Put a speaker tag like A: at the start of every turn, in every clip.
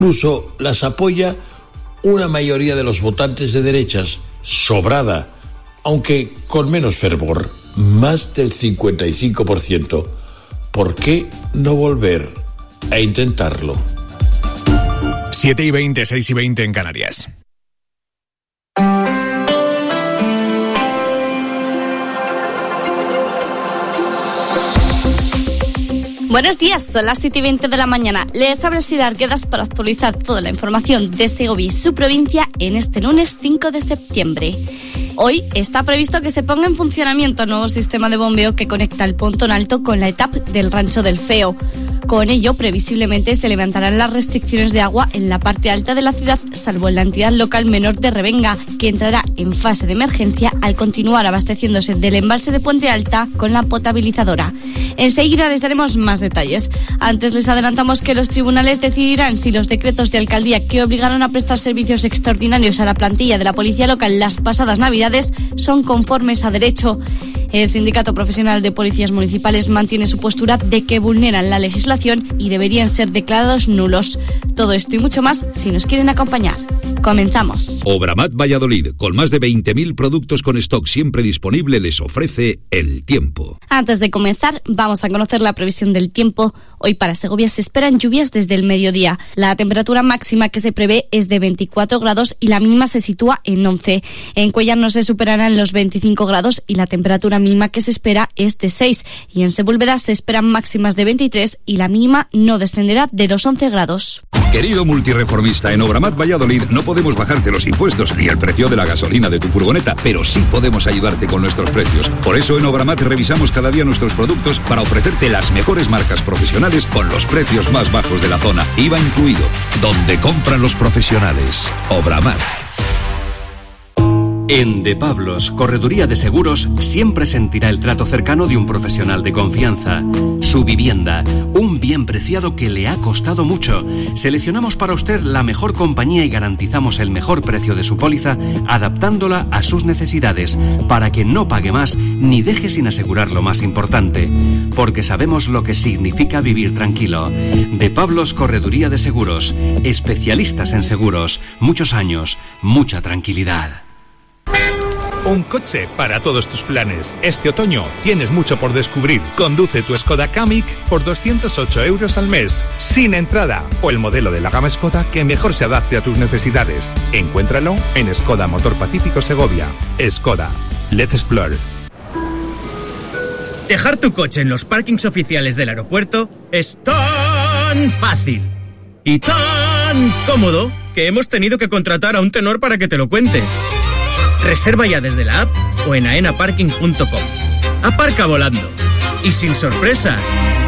A: Incluso las apoya una mayoría de los votantes de derechas, sobrada, aunque con menos fervor, más del 55%. ¿Por qué no volver a intentarlo?
B: 7:20, 6:20 en Canarias.
C: Buenos días, son las 7:20 de la mañana. Les habla Sila Arguedas para actualizar toda la información de Segovia y su provincia en este lunes 5 de septiembre. Hoy está previsto que se ponga en funcionamiento el nuevo sistema de bombeo que conecta el Pontón Alto con la etapa del Rancho del Feo. Con ello, previsiblemente, se levantarán las restricciones de agua en la parte alta de la ciudad, salvo en la entidad local menor de Revenga, que entrará en fase de emergencia al continuar abasteciéndose del embalse de Puente Alta con la potabilizadora. Enseguida les daremos más detalles. Antes les adelantamos que los tribunales decidirán si los decretos de alcaldía que obligaron a prestar servicios extraordinarios a la plantilla de la policía local las pasadas Navidades son conformes a derecho. El Sindicato Profesional de Policías Municipales mantiene su postura de que vulneran la legislación y deberían ser declarados nulos. Todo esto y mucho más si nos quieren acompañar. Comenzamos.
D: Obramat Valladolid, con más de 20.000 productos con stock siempre disponible, les ofrece el tiempo.
C: Antes de comenzar, vamos a conocer la previsión del tiempo. Hoy para Segovia se esperan lluvias desde el mediodía. La temperatura máxima que se prevé es de 24 grados y la mínima se sitúa en 11. En Cuéllar no se superarán los 25 grados y la temperatura mínima que se espera es de 6. Y en Sepúlveda se esperan máximas de 23 y la mínima no descenderá de los 11 grados.
D: Querido multireformista, en Obramat Valladolid no podemos bajarte los impuestos ni el precio de la gasolina de tu furgoneta, pero sí podemos ayudarte con nuestros precios. Por eso en Obramat revisamos cada día nuestros productos para ofrecerte las mejores marcas profesionales con los precios más bajos de la zona, IVA incluido. Donde compran los profesionales. Obramat.
E: En De Pablos, Correduría de Seguros, siempre sentirá el trato cercano de un profesional de confianza. Su vivienda, un bien preciado que le ha costado mucho. Seleccionamos para usted la mejor compañía y garantizamos el mejor precio de su póliza, adaptándola a sus necesidades, para que no pague más ni deje sin asegurar lo más importante. Porque sabemos lo que significa vivir tranquilo. De Pablos, Correduría de Seguros, especialistas en seguros, muchos años, mucha tranquilidad.
F: Un coche para todos tus planes. Este otoño tienes mucho por descubrir. Conduce tu Skoda Kamiq por 208 euros al mes, sin entrada, o el modelo de la gama Skoda que mejor se adapte a tus necesidades. Encuéntralo en Skoda Motor Pacífico Segovia. Skoda. Let's explore.
G: Dejar tu coche en los parkings oficiales del aeropuerto es tan fácil y tan cómodo que hemos tenido que contratar a un tenor para que te lo cuente. Reserva ya desde la app o en aenaparking.com. Aparca volando y sin sorpresas.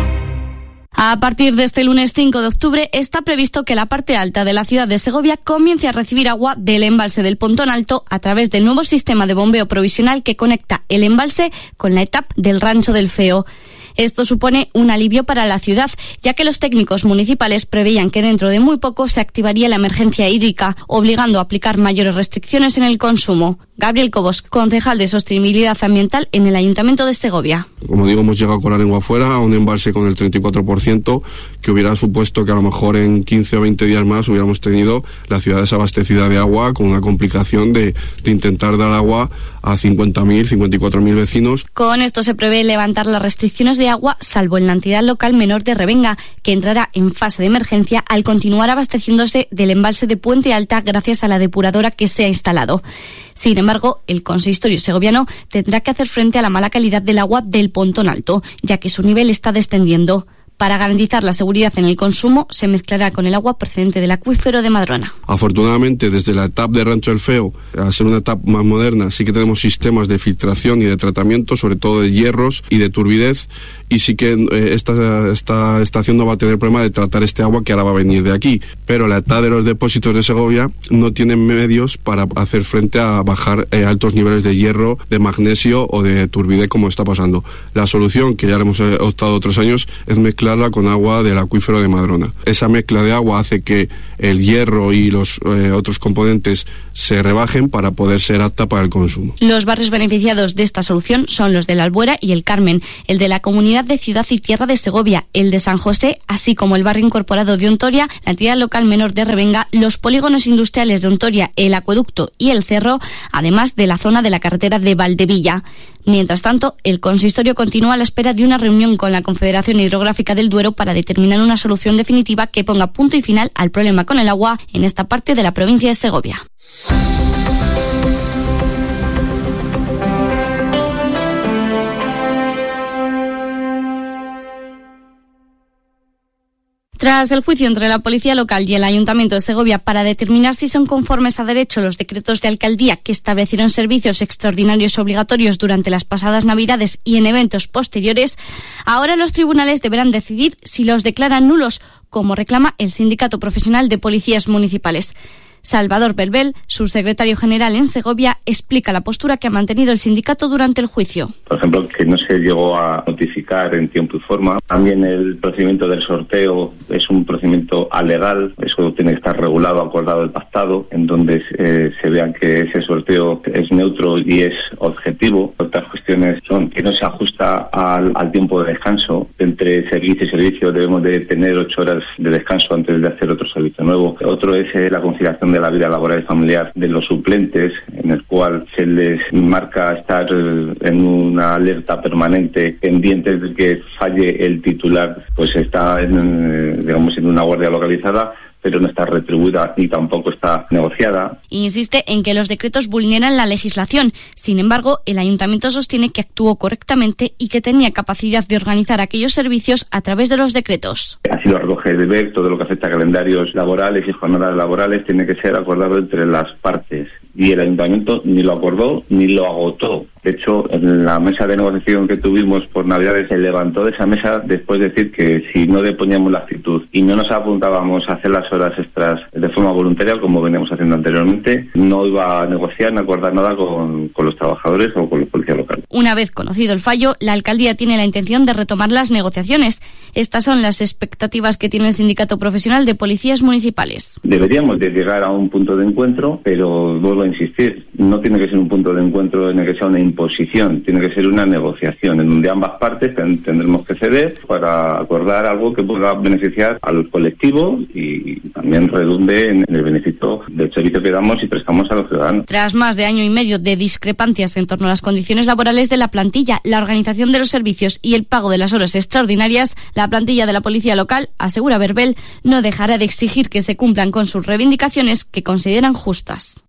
C: A partir de este lunes 5 de octubre está previsto que la parte alta de la ciudad de Segovia comience a recibir agua del embalse del Pontón Alto a través del nuevo sistema de bombeo provisional que conecta el embalse con la etapa del Rancho del Feo. Esto supone un alivio para la ciudad, ya que los técnicos municipales preveían que dentro de muy poco se activaría la emergencia hídrica, obligando a aplicar mayores restricciones en el consumo. Gabriel Cobos, concejal de Sostenibilidad Ambiental en el Ayuntamiento de Segovia.
H: Como digo, hemos llegado con la lengua afuera a un embalse con el 34%, que hubiera supuesto que a lo mejor en 15 o 20 días más hubiéramos tenido la ciudad desabastecida de agua, con una complicación de intentar dar agua a 50.000, 54.000 vecinos.
C: Con esto se prevé levantar las restricciones de agua, salvo en la entidad local menor de Revenga, que entrará en fase de emergencia al continuar abasteciéndose del embalse de Puente Alta gracias a la depuradora que se ha instalado. Sin embargo, el consistorio segoviano tendrá que hacer frente a la mala calidad del agua del Pontón Alto, ya que su nivel está descendiendo. Para garantizar la seguridad en el consumo, se mezclará con el agua procedente del acuífero de Madrona.
H: Afortunadamente, desde la etapa de Rancho del Feo, al ser una etapa más moderna, sí que tenemos sistemas de filtración y de tratamiento, sobre todo de hierros y de turbidez, y sí que esta estación no va a tener problema de tratar este agua que ahora va a venir de aquí. Pero la etapa de los depósitos de Segovia no tienen medios para hacer frente a bajar altos niveles de hierro, de magnesio o de turbidez como está pasando. La solución, que ya hemos optado otros años, es mezclarla con agua del acuífero de Madrona. Esa mezcla de agua hace que el hierro y los otros componentes se rebajen para poder ser apta para el consumo.
C: Los barrios beneficiados de esta solución son los de la Albuera y el Carmen. El de la Comunidad Mancomunidad de Ciudad y Tierra de Segovia, el de San José, así como el barrio incorporado de Ontoria, la entidad local menor de Revenga, los polígonos industriales de Ontoria, el acueducto y el cerro, además de la zona de la carretera de Valdevilla. Mientras tanto, el consistorio continúa a la espera de una reunión con la Confederación Hidrográfica del Duero para determinar una solución definitiva que ponga punto y final al problema con el agua en esta parte de la provincia de Segovia. Tras el juicio entre la Policía Local y el Ayuntamiento de Segovia para determinar si son conformes a derecho los decretos de alcaldía que establecieron servicios extraordinarios obligatorios durante las pasadas Navidades y en eventos posteriores, ahora los tribunales deberán decidir si los declaran nulos, como reclama el Sindicato Profesional de Policías Municipales. Salvador Belbel, subsecretario general en Segovia, explica la postura que ha mantenido el sindicato durante el juicio.
I: Por ejemplo, que no se llegó a notificar en tiempo y forma. También el procedimiento del sorteo es un procedimiento alegal. Eso tiene que estar regulado, acordado y pactado, en donde se vea que ese sorteo es neutro y es objetivo. Otras cuestiones son que no se ajusta al tiempo de descanso. Entre servicio y servicio debemos de tener 8 horas de descanso antes de hacer otro servicio nuevo. Otro es la conciliación de la vida laboral y familiar de los suplentes, en el cual se les marca estar en una alerta permanente, pendientes de que falle el titular, pues está en una guardia localizada, pero no está retribuida ni tampoco está negociada.
C: Insiste en que los decretos vulneran la legislación. Sin embargo, el ayuntamiento sostiene que actuó correctamente y que tenía capacidad de organizar aquellos servicios a través de los decretos.
I: Así lo recoge el DEBEC. Todo lo que afecta a calendarios laborales y jornadas laborales tiene que ser acordado entre las partes. Y el ayuntamiento ni lo acordó ni lo agotó. De hecho, en la mesa de negociación que tuvimos por Navidades se levantó de esa mesa después de decir que si no deponíamos la actitud y no nos apuntábamos a hacer las horas extras de forma voluntaria, como veníamos haciendo anteriormente, no iba a negociar ni acordar nada con los trabajadores o con los policías locales.
C: Una vez conocido el fallo, la alcaldía tiene la intención de retomar las negociaciones. Estas son las expectativas que tiene el Sindicato Profesional de Policías Municipales.
I: Deberíamos de llegar a un punto de encuentro, pero vuelvo a insistir, no tiene que ser un punto de encuentro en el que sea una imposición, tiene que ser una negociación en donde ambas partes tendremos que ceder para acordar algo que pueda beneficiar al colectivo y también redunde en el beneficio del servicio que damos y prestamos a los ciudadanos.
C: Tras más de año y medio de discrepancias en torno a las condiciones laborales de la plantilla, la organización de los servicios y el pago de las horas extraordinarias, la plantilla de la Policía Local, asegura Verbel, no dejará de exigir que se cumplan con sus reivindicaciones que consideran justas.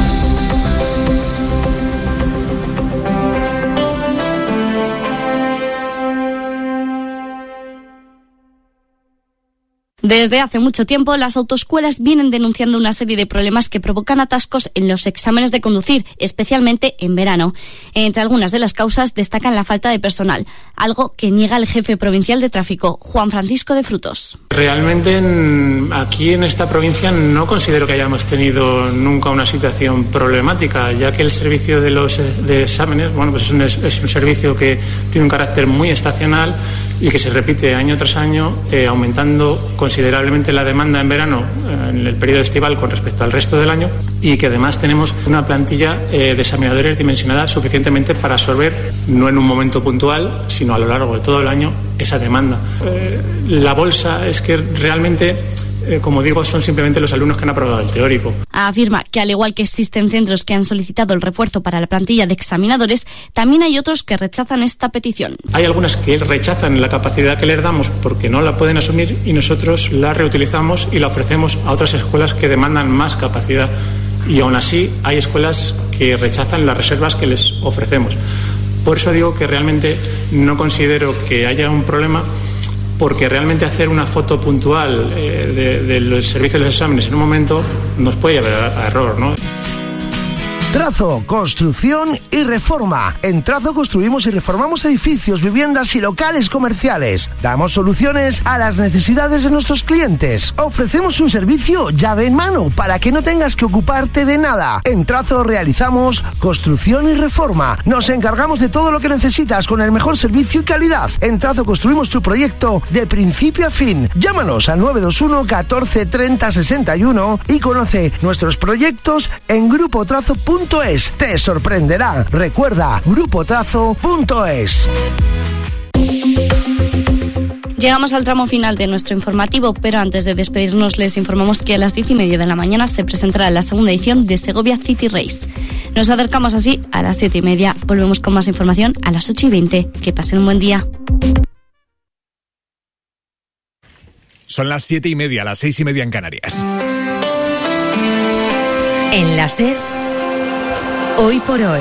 C: Desde hace mucho tiempo, las autoescuelas vienen denunciando una serie de problemas que provocan atascos en los exámenes de conducir, especialmente en verano. Entre algunas de las causas destacan la falta de personal, algo que niega el jefe provincial de tráfico, Juan Francisco de Frutos.
J: Realmente aquí en esta provincia no considero que hayamos tenido nunca una situación problemática, ya que el servicio de exámenes, pues es un servicio que tiene un carácter muy estacional y que se repite año tras año, aumentando considerablemente la demanda en verano, en el periodo estival con respecto al resto del año, y que además tenemos una plantilla de examinadores dimensionada suficientemente para absorber, no en un momento puntual, sino a lo largo de todo el año, esa demanda. La bolsa es que realmente, como digo, son simplemente los alumnos que han aprobado el teórico.
C: Afirma que al igual que existen centros que han solicitado el refuerzo para la plantilla de examinadores, también hay otros que rechazan esta petición.
J: Hay algunas que rechazan la capacidad que les damos porque no la pueden asumir y nosotros la reutilizamos y la ofrecemos a otras escuelas que demandan más capacidad. Y aún así hay escuelas que rechazan las reservas que les ofrecemos. Por eso digo que realmente no considero que haya un problema, porque realmente hacer una foto puntual de los servicios de los exámenes en un momento nos puede llevar a error, ¿no?
K: Trazo, construcción y reforma. En Trazo construimos y reformamos edificios, viviendas y locales comerciales. Damos soluciones a las necesidades de nuestros clientes. Ofrecemos un servicio llave en mano para que no tengas que ocuparte de nada. En Trazo realizamos construcción y reforma. Nos encargamos de todo lo que necesitas con el mejor servicio y calidad. En Trazo construimos tu proyecto de principio a fin. Llámanos al 921 14 30 61 y conoce nuestros proyectos en grupotrazo.es. Te sorprenderá. Recuerda, grupotrazo.es.
C: Llegamos al tramo final de nuestro informativo, pero antes de despedirnos les informamos que a las 10:30 de la mañana se presentará la segunda edición de Segovia City Race. Nos acercamos así a las 7:30. Volvemos con más información a las 8:20. Que pasen un buen día.
B: Son las 7:30, las 6:30 en Canarias.
L: En la SER, Hoy por Hoy,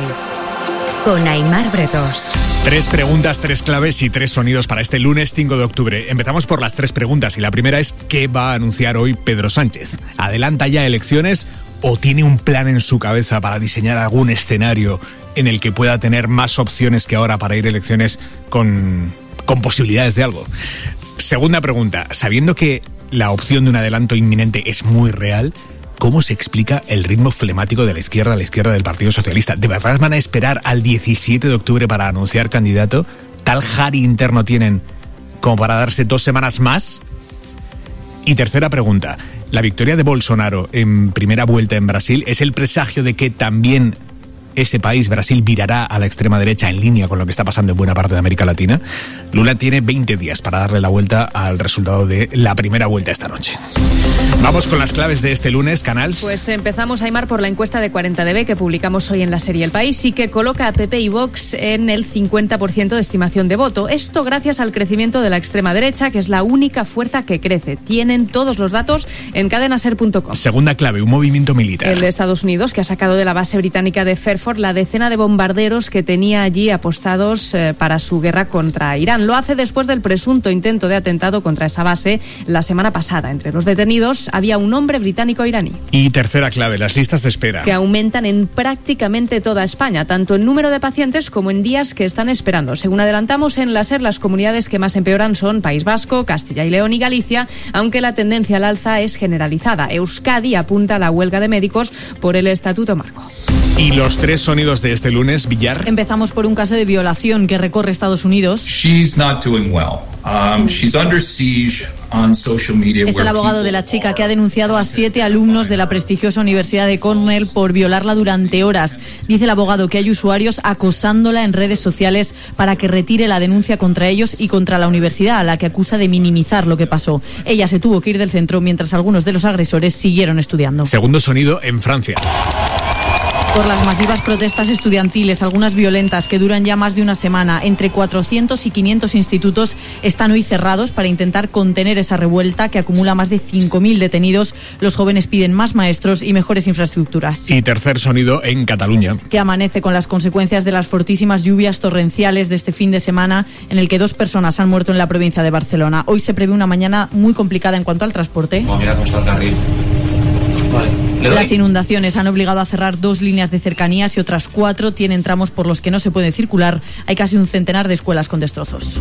L: con Aimar Bretos.
B: 3 preguntas, 3 claves y 3 sonidos para este lunes 5 de octubre. Empezamos por las 3 preguntas y la primera es ¿qué va a anunciar hoy Pedro Sánchez? ¿Adelanta ya elecciones o tiene un plan en su cabeza para diseñar algún escenario en el que pueda tener más opciones que ahora para ir a elecciones con posibilidades de algo? Segunda pregunta, sabiendo que la opción de un adelanto inminente es muy real, ¿cómo se explica el ritmo flemático de la izquierda del Partido Socialista? ¿De verdad van a esperar al 17 de octubre para anunciar candidato? ¿Tal jari interno tienen como para darse 2 semanas más? Y tercera pregunta, ¿la victoria de Bolsonaro en primera vuelta en Brasil es el presagio de que también ese país, Brasil, virará a la extrema derecha en línea con lo que está pasando en buena parte de América Latina? Lula tiene 20 días para darle la vuelta al resultado de la primera vuelta esta noche. Vamos con las claves de este lunes, Canals.
M: Pues empezamos, Aimar, por la encuesta de 40DB que publicamos hoy en la serie El País y que coloca a PP y Vox en el 50% de estimación de voto. Esto gracias al crecimiento de la extrema derecha, que es la única fuerza que crece. Tienen todos los datos en cadenaser.com.
B: Segunda clave, un movimiento militar.
M: El de Estados Unidos, que ha sacado de la base británica de Fairford la decena de bombarderos que tenía allí apostados para su guerra contra Irán. Lo hace después del presunto intento de atentado contra esa base la semana pasada. Entre los detenidos había un hombre británico-iraní.
B: Y tercera clave, las listas de espera.
M: Que aumentan en prácticamente toda España, tanto en número de pacientes como en días que están esperando. Según adelantamos en la SER, las comunidades que más empeoran son País Vasco, Castilla y León y Galicia, aunque la tendencia al alza es generalizada. Euskadi apunta a la huelga de médicos por el Estatuto Marco.
B: Y los 3 sonidos de este lunes, Villar.
N: Empezamos por un caso de violación que recorre Estados Unidos.
O: She's not doing well. She's under siege on social media.
N: Es el abogado de la chica que ha denunciado a 7 alumnos de la prestigiosa Universidad de Cornell por violarla durante horas. Dice el abogado que hay usuarios acosándola en redes sociales para que retire la denuncia contra ellos y contra la universidad, a la que acusa de minimizar lo que pasó. Ella se tuvo que ir del centro mientras algunos de los agresores siguieron estudiando.
B: Segundo sonido en Francia.
N: Por las masivas protestas estudiantiles, algunas violentas que duran ya más de una semana, entre 400 y 500 institutos están hoy cerrados para intentar contener esa revuelta que acumula más de 5.000 detenidos. Los jóvenes piden más maestros y mejores infraestructuras.
B: Y tercer sonido en Cataluña.
N: Que amanece con las consecuencias de las fortísimas lluvias torrenciales de este fin de semana, en el que 2 personas han muerto en la provincia de Barcelona. Hoy se prevé una mañana muy complicada en cuanto al transporte.
O: Mira cómo está el carril. Vale.
N: Las inundaciones han obligado a cerrar 2 líneas de cercanías y otras 4 tienen tramos por los que no se puede circular. Hay casi un centenar de escuelas con destrozos.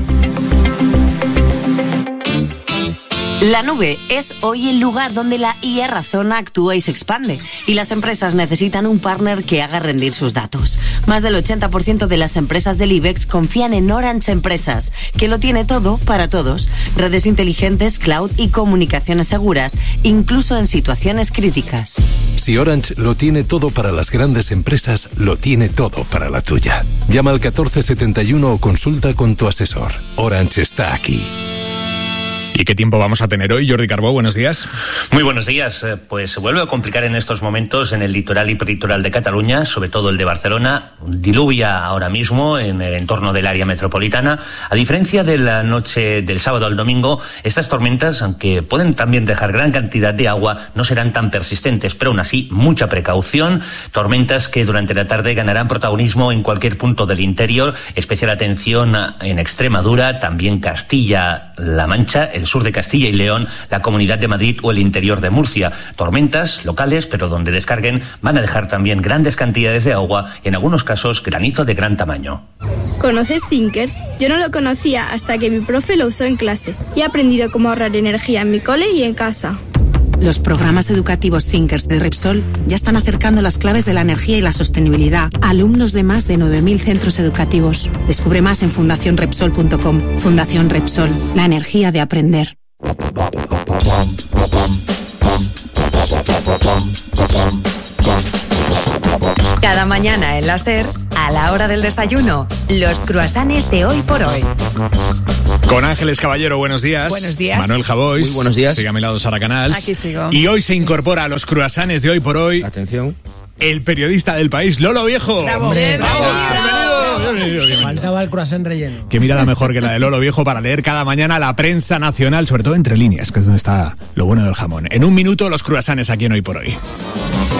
L: La nube es hoy el lugar donde la IA razona, actúa y se expande. Y las empresas necesitan un partner que haga rendir sus datos. Más del 80% de las empresas del IBEX confían en Orange Empresas, que lo tiene todo para todos. Redes inteligentes, cloud y comunicaciones seguras, incluso en situaciones críticas.
P: Si Orange lo tiene todo para las grandes empresas, lo tiene todo para la tuya. Llama al 1471 o consulta con tu asesor. Orange está aquí.
B: ¿Y qué tiempo vamos a tener hoy, Jordi Carbó? Buenos días.
Q: Muy buenos días. Pues se vuelve a complicar en estos momentos en el litoral y peritoral de Cataluña, sobre todo el de Barcelona. Diluvia ahora mismo en el entorno del área metropolitana. A diferencia de la noche del sábado al domingo, estas tormentas, aunque pueden también dejar gran cantidad de agua, no serán tan persistentes, pero aún así, mucha precaución. Tormentas que durante la tarde ganarán protagonismo en cualquier punto del interior. Especial atención en Extremadura, también Castilla-La Mancha, el sur de Castilla y León, la Comunidad de Madrid o el interior de Murcia. Tormentas locales, pero donde descarguen van a dejar también grandes cantidades de agua y en algunos casos granizo de gran tamaño.
R: ¿Conoces Thinkers? Yo no lo conocía hasta que mi profe lo usó en clase y he aprendido cómo ahorrar energía en mi cole y en casa.
S: Los programas educativos Thinkers de Repsol ya están acercando las claves de la energía y la sostenibilidad a alumnos de más de 9.000 centros educativos. Descubre más en fundacionrepsol.com. Fundación Repsol, la energía de aprender.
T: Cada mañana en la SER, a la hora del desayuno, los cruasanes de Hoy por Hoy.
B: Con Ángeles Caballero, buenos días.
U: Buenos días.
B: Manuel Javois.
U: Muy buenos días.
B: Sigue a mi lado Sara Canals.
U: Aquí sigo.
B: Y hoy se incorpora a los cruasanes de Hoy por Hoy.
U: Atención.
B: El periodista del país, Lolo Viejo.
U: ¡Bravo!
B: Bienvenido.
V: Faltaba el croissant relleno.
B: Qué mirada mejor que la de Lolo Viejo para leer cada mañana la prensa nacional, sobre todo entre líneas, que es donde está lo bueno del jamón. En un minuto, los cruasanes aquí en Hoy por Hoy.